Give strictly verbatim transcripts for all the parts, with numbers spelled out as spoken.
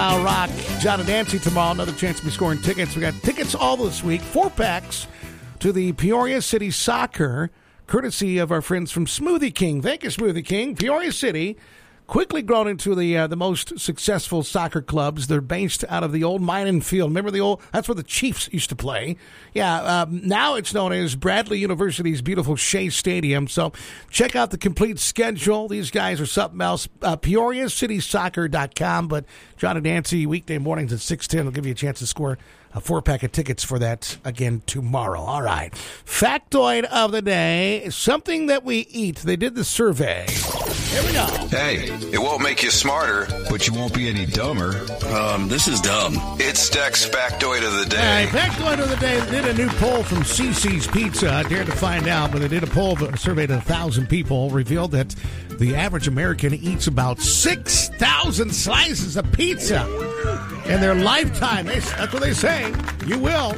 I'll rock. John and Nancy tomorrow. Another chance to be scoring tickets. We got tickets all this week. Four packs to the Peoria City Soccer, courtesy of our friends from Smoothie King. Thank you, Smoothie King. Peoria City, quickly grown into the uh, the most successful soccer clubs. They're based out of the old Mining Field. Remember the old, that's where the Chiefs used to play. Yeah, um, now it's known as Bradley University's beautiful Shea Stadium. So check out the complete schedule. These guys are something else. Uh, Peoria City Soccer dot com. But John and Nancy, weekday mornings at six ten will give you a chance to score a four-pack of tickets for that again tomorrow. All right. Factoid of the day, something that we eat. They did the survey. Here we go. Hey, it won't make you smarter, but you won't be any dumber. Um, this is dumb. It's Deck's Factoid of the Day. All right, Factoid of the day. They did a new poll from Cece's Pizza. I dare to find out, but they did a poll, a survey of one thousand people, revealed that the average American eats about six thousand slices of pizza in their lifetime. That's what they say. You will.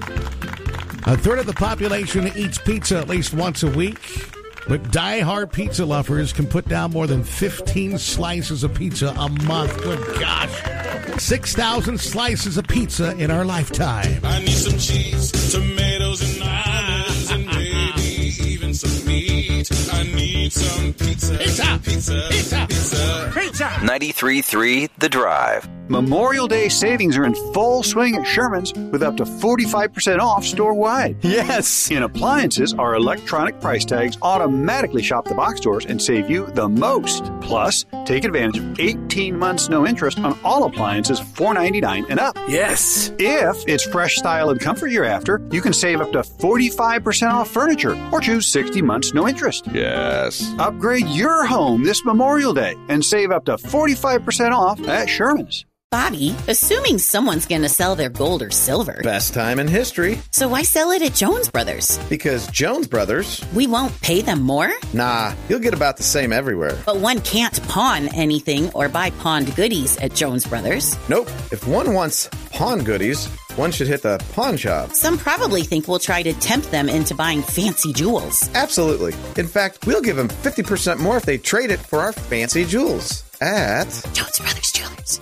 A third of the population eats pizza at least once a week, but die-hard pizza lovers can put down more than fifteen slices of pizza a month. Good gosh. six thousand slices of pizza in our lifetime. I need some cheese, tomatoes, and olives, and maybe even some meat. I need some pizza. Pizza. Pizza. Pizza. Pizza. Pizza. ninety-three point three The Drive. Memorial Day savings are in full swing at Sherman's with up to forty-five percent off store-wide. Yes! In appliances, our electronic price tags automatically shop the box stores and save you the most. Plus, take advantage of eighteen months no interest on all appliances four ninety-nine and up. Yes! If it's fresh style and comfort you're after, you can save up to forty-five percent off furniture or choose sixty months no interest. Yes. Upgrade your home this Memorial Day and save up to forty-five percent off at Sherman's. Bobby, assuming someone's going to sell their gold or silver. Best time in history. So why sell it at Jones Brothers? Because Jones Brothers... We won't pay them more? Nah, you'll get about the same everywhere. But one can't pawn anything or buy pawned goodies at Jones Brothers. Nope. If one wants pawn goodies, one should hit the pawn shop. Some probably think we'll try to tempt them into buying fancy jewels. Absolutely. In fact, we'll give them fifty percent more if they trade it for our fancy jewels at... Jones Brothers Jewelers.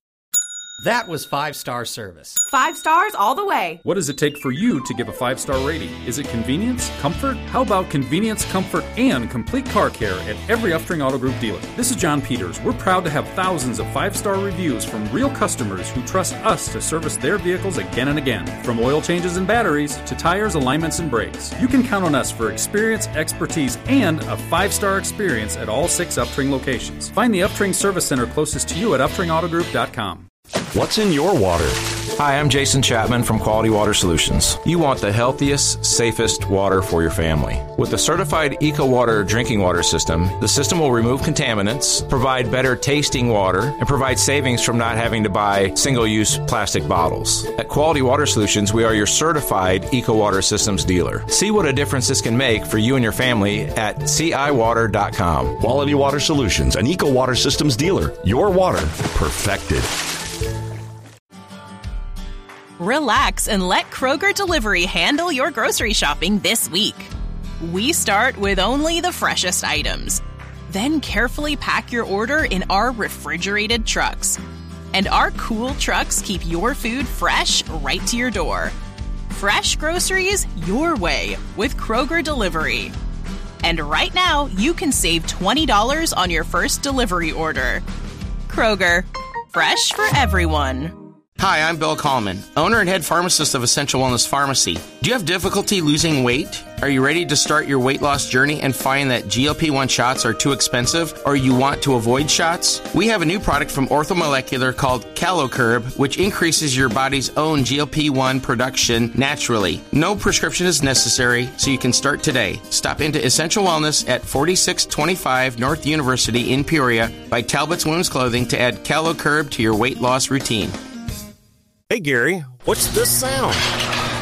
That was five-star service. Five stars all the way. What does it take for you to give a five-star rating? Is it convenience? Comfort? How about convenience, comfort, and complete car care at every Upstring Auto Group dealer? This is John Peters. We're proud to have thousands of five-star reviews from real customers who trust us to service their vehicles again and again. From oil changes and batteries to tires, alignments, and brakes. You can count on us for experience, expertise, and a five-star experience at all six Upstring locations. Find the Upstring Service Center closest to you at upstring auto group dot com. What's in your water? Hi, I'm Jason Chapman from Quality Water Solutions. You want the healthiest, safest water for your family. With the certified EcoWater drinking water system, the system will remove contaminants, provide better tasting water, and provide savings from not having to buy single-use plastic bottles. At Quality Water Solutions, we are your certified EcoWater systems dealer. See what a difference this can make for you and your family at C I water dot com. Quality Water Solutions, an EcoWater systems dealer. Your water perfected. Relax and let Kroger Delivery handle your grocery shopping this week. We start with only the freshest items. Then carefully pack your order in our refrigerated trucks. And our cool trucks keep your food fresh right to your door. Fresh groceries your way with Kroger Delivery. And right now, you can save twenty dollars on your first delivery order. Kroger, fresh for everyone. Hi, I'm Bill Kallman, owner and head pharmacist of Essential Wellness Pharmacy. Do you have difficulty losing weight? Are you ready to start your weight loss journey and find that G L P one shots are too expensive, or you want to avoid shots? We have a new product from Orthomolecular called CaloCurb, which increases your body's own G L P one production naturally. No prescription is necessary, so you can start today. Stop into Essential Wellness at forty-six twenty-five North University in Peoria by Talbot's Women's Clothing to add CaloCurb to your weight loss routine. Hey, Gary, what's this sound?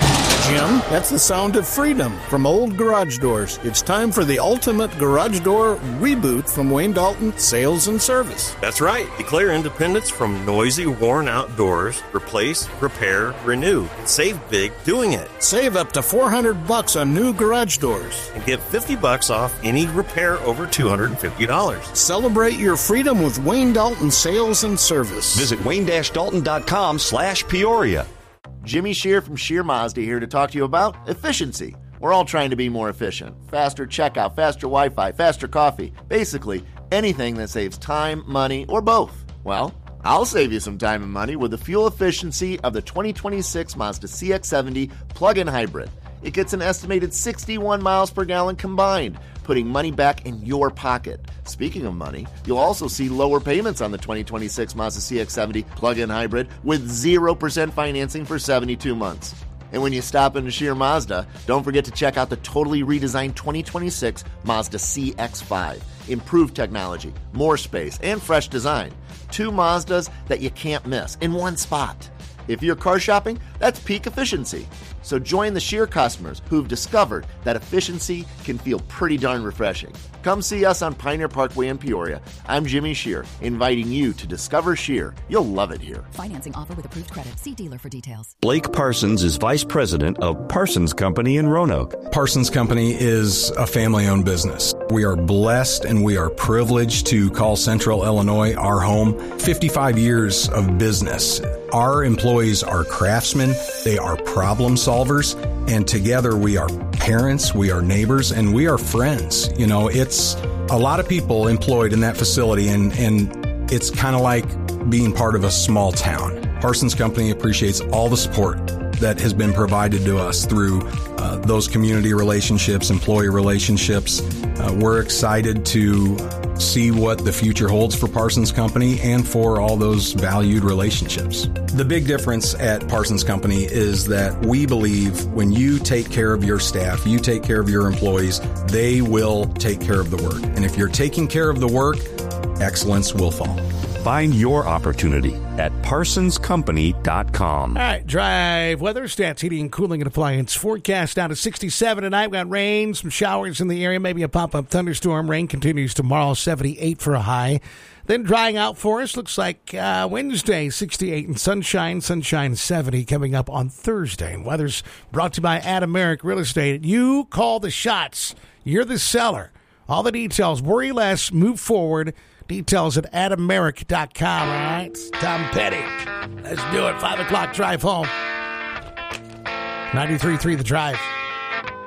Jim. That's the sound of freedom from Old Garage Doors. It's time for the ultimate garage door reboot from Wayne Dalton Sales and Service. That's right. Declare independence from noisy, worn-out doors. Replace, repair, renew. Save big doing it. Save up to four hundred bucks on new garage doors. And get fifty bucks off any repair over two hundred fifty dollars. Celebrate your freedom with Wayne Dalton Sales and Service. Visit wayne dash dalton dot com slash Peoria. Jimmy Shear from Shear Mazda here to talk to you about efficiency. We're all trying to be more efficient. Faster checkout, faster Wi-Fi, faster coffee. Basically, anything that saves time, money, or both. Well, I'll save you some time and money with the fuel efficiency of the twenty twenty-six Mazda C X seventy plug-in hybrid. It gets an estimated sixty-one miles per gallon combined, putting money back in your pocket. Speaking of money, you'll also see lower payments on the twenty twenty-six Mazda C X seventy plug-in hybrid with zero percent financing for seventy-two months. And when you stop into Shear Mazda, don't forget to check out the totally redesigned twenty twenty-six Mazda C X five. Improved technology, more space, and fresh design. Two Mazdas that you can't miss in one spot. If you're car shopping, that's peak efficiency. So join the Shear customers who've discovered that efficiency can feel pretty darn refreshing. Come see us on Pioneer Parkway in Peoria. I'm Jimmy Shear, inviting you to discover Shear. You'll love it here. Financing offer with approved credit. See dealer for details. Blake Parsons is vice president of Parsons Company in Roanoke. Parsons Company is a family-owned business. We are blessed and we are privileged to call Central Illinois our home. fifty-five years of business. Our employees are craftsmen. They are problem solvers. And together we are parents, we are neighbors, and we are friends. You know, it's a lot of people employed in that facility, and, and it's kind of like being part of a small town. Parsons Company appreciates all the support that has been provided to us through uh, those community relationships, employee relationships. Uh, we're excited to see what the future holds for Parsons Company and for all those valued relationships. The big difference at Parsons Company is that we believe when you take care of your staff, you take care of your employees, they will take care of the work. And if you're taking care of the work, excellence will follow. Find your opportunity at parsons company dot com. All right, drive weather, stats, heating and cooling and appliance. Forecast down to sixty-seven tonight. We've got rain, some showers in the area, maybe a pop-up thunderstorm. Rain continues tomorrow, seventy-eight for a high. Then drying out for us. Looks like uh, Wednesday, sixty-eight, and sunshine, sunshine seventy coming up on Thursday. And weather's brought to you by Adam Merrick Real Estate. You call the shots. You're the seller. All the details. Worry less. Move forward. Details at adam merrick dot com. All right, it's Tom Petty. Let's do it. Five o'clock drive home. ninety-three point three The Drive.